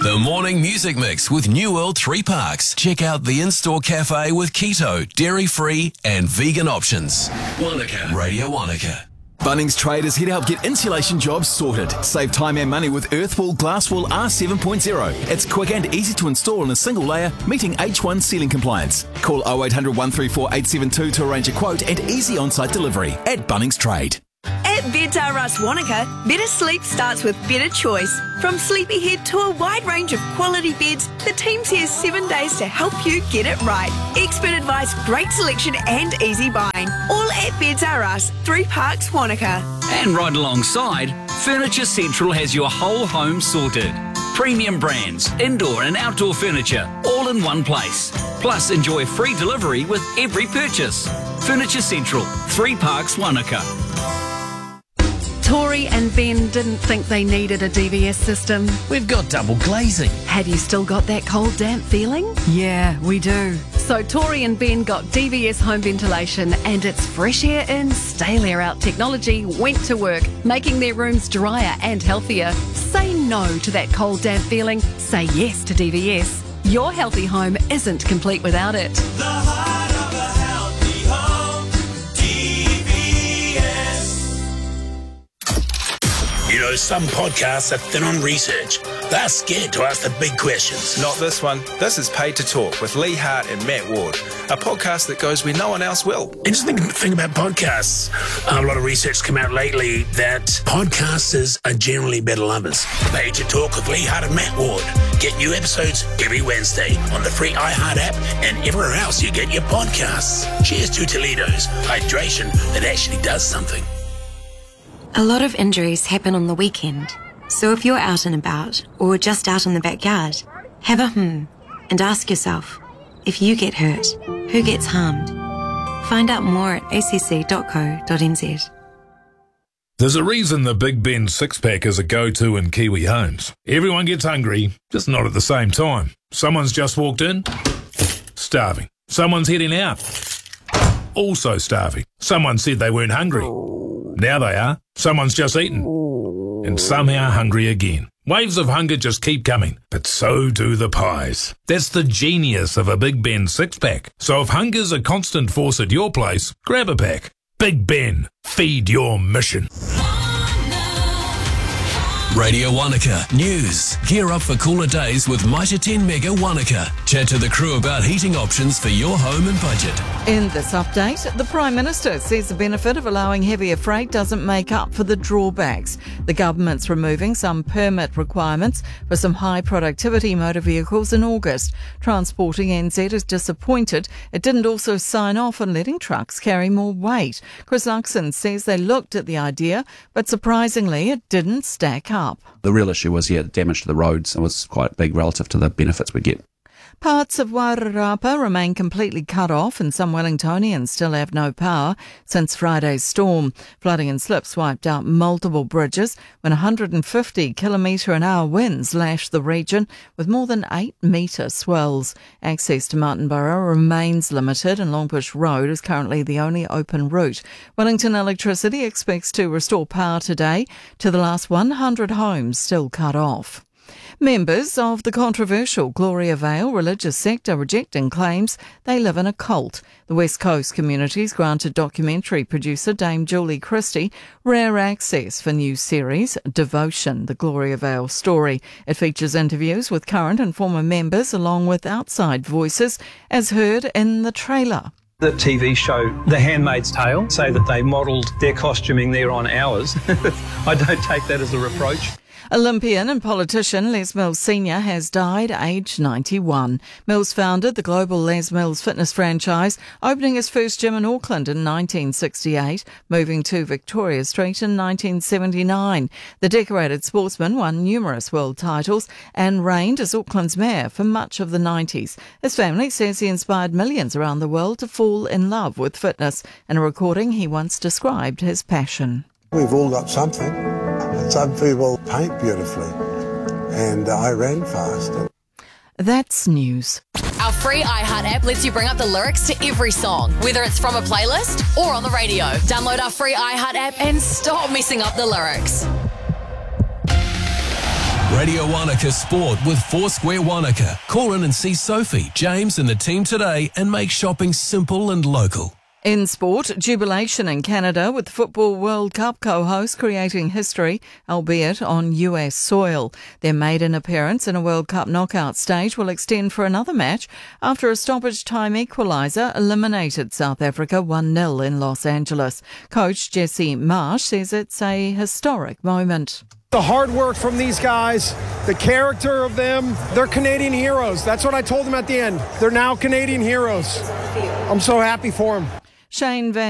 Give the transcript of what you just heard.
The Morning Music Mix with New World 3 Parks. Check out the in-store cafe with keto, dairy-free and vegan options. Wanaka. Radio Wanaka. Bunnings Trade is here to help get insulation jobs sorted. Save time and money with Earthwall Glasswall R7.0. It's quick and easy to install in a single layer, meeting H1 ceiling compliance. Call 0800 134 872 to arrange a quote and easy on-site delivery at Bunnings Trade. At Beds R Us Wanaka, better sleep starts with better choice. From Sleepyhead to a wide range of quality beds, the team's here 7 days to help you get it right. Expert advice, great selection and easy buying. All at Beds R Us, 3 Parks, Wanaka. And right alongside, Furniture Central has your whole home sorted. Premium brands, indoor and outdoor furniture, all in one place. Plus, enjoy free delivery with every purchase. Furniture Central, 3 Parks, Wanaka. Tori and Ben didn't think they needed a DVS system. We've got double glazing. Have you still got that cold, damp feeling? Yeah, we do. So Tori and Ben got DVS home ventilation, and its fresh air in, stale air out technology went to work, making their rooms drier and healthier. Say no to that cold, damp feeling. Say yes to DVS. Your healthy home isn't complete without it. The heart of a healthy home, DVS. You know, some podcasts are thin on research. They're scared to ask the big questions. Not this one. This is Paid to Talk with Lee Hart and Matt Ward, a podcast that goes where no one else will. Interesting thing about podcasts, a lot of research come out lately that podcasters are generally better lovers. Paid to Talk with Lee Hart and Matt Ward. Get new episodes every Wednesday on the free iHeart app and everywhere else you get your podcasts. Cheers to Toledo's hydration that actually does something. A lot of injuries happen on the weekend. So if you're out and about, or just out in the backyard, have a and ask yourself, if you get hurt, who gets harmed? Find out more at acc.co.nz. There's a reason the Big Ben six-pack is a go-to in Kiwi homes. Everyone gets hungry, just not at the same time. Someone's just walked in, starving. Someone's heading out, also starving. Someone said they weren't hungry. Now they are. Someone's just eaten. And somehow hungry again. Waves of hunger just keep coming, but so do the pies. That's the genius of a Big Ben six-pack. So if hunger's a constant force at your place, grab a pack. Big Ben, feed your mission. Radio Wanaka News. Gear up for cooler days with Mitre 10 Mega Wanaka. Chat to the crew about heating options for your home and budget. In this update, the Prime Minister says the benefit of allowing heavier freight doesn't make up for the drawbacks. The government's removing some permit requirements for some high productivity motor vehicles in August. Transporting NZ is disappointed it didn't also sign off on letting trucks carry more weight. Chris Luxon says they looked at the idea, but surprisingly it didn't stack up. The real issue was, the damage to the roads was quite big relative to the benefits we get. Parts of Wairarapa remain completely cut off and some Wellingtonians still have no power since Friday's storm. Flooding and slips wiped out multiple bridges when 150 km/h winds lashed the region with more than 8-metre swells. Access to Martinborough remains limited and Longbush Road is currently the only open route. Wellington Electricity expects to restore power today to the last 100 homes still cut off. Members of the controversial Gloria Vale religious sect are rejecting claims they live in a cult. The West Coast communities granted documentary producer Dame Julie Christie rare access for new series Devotion, the Gloria Vale story. It features interviews with current and former members along with outside voices as heard in the trailer. The TV show The Handmaid's Tale say that they modelled their costuming there on ours. I don't take that as a reproach. Olympian and politician Les Mills Sr. has died aged 91. Mills founded the global Les Mills fitness franchise, opening his first gym in Auckland in 1968, moving to Victoria Street in 1979. The decorated sportsman won numerous world titles and reigned as Auckland's mayor for much of the 90s. His family says he inspired millions around the world to fall in love with fitness. In a recording, he once described his passion. We've all got something. Some people paint beautifully, and I ran fast. That's news. Our free iHeart app lets you bring up the lyrics to every song, whether it's from a playlist or on the radio. Download our free iHeart app and stop messing up the lyrics. Radio Wanaka Sport with Foursquare Wanaka. Call in and see Sophie, James and the team today and make shopping simple and local. In sport, jubilation in Canada with the Football World Cup co-host creating history, albeit on US soil. Their maiden appearance in a World Cup knockout stage will extend for another match after a stoppage time equaliser eliminated South Africa 1-0 in Los Angeles. Coach Jesse Marsh says it's a historic moment. The hard work from these guys, the character of them, they're Canadian heroes. That's what I told them at the end. They're now Canadian heroes. I'm so happy for them. Shane Van